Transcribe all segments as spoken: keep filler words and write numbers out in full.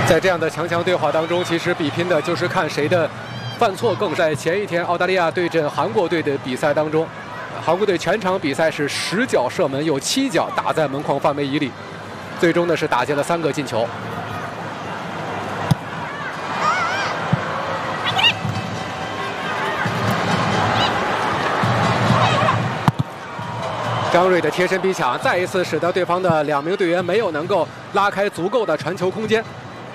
在这样的强强对话当中，其实比拼的就是看谁的犯错更。在前一天澳大利亚对阵韩国队的比赛当中，韩国队全场比赛是十脚射门，有七脚打在门框范围以里，最终呢是打进了三个进球。 张睿的贴身逼抢，再一次使得对方的两名队员没有能够拉开足够的传球空间。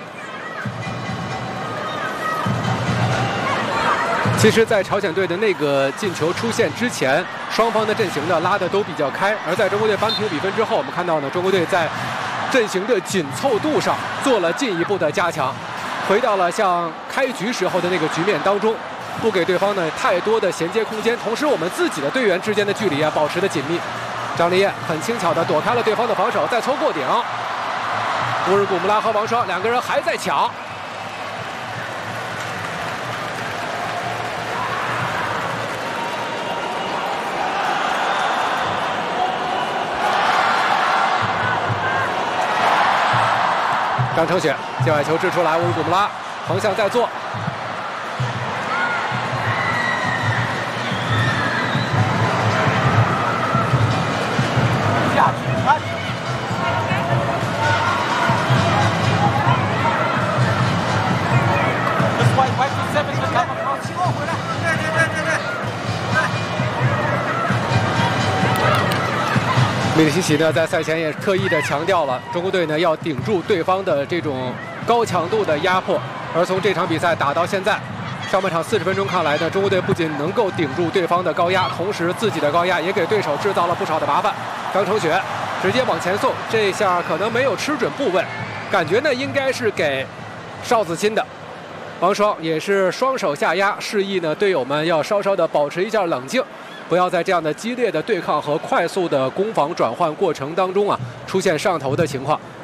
其实，在朝鲜队的那个进球出现之前，双方的阵型呢拉得都比较开。而在中国队扳平比分之后，我们看到呢，中国队在阵型的紧凑度上做了进一步的加强，回到了像开局时候的那个局面当中，不给对方呢太多的衔接空间。同时，我们自己的队员之间的距离啊保持的紧密。 张立业很轻巧地躲开了对方的防守，再抽过顶。乌尔古穆拉和王霜两个人还在抢。张承雪界外球掷出来，乌尔古穆拉横向再做。 米里西奇呢，在赛前也特意的强调了，中国队呢要顶住对方的这种高强度的压迫。而从这场比赛打到现在，上半场四十分钟看来呢，中国队不仅能够顶住对方的高压，同时自己的高压也给对手制造了不少的麻烦。张承雪直接往前送，这下可能没有吃准部位，感觉呢应该是给邵子钦的。王霜也是双手下压，示意呢队友们要稍稍的保持一下冷静。 不要在这样的激烈的对抗和快速的攻防转换过程当中啊，出现上头的情况。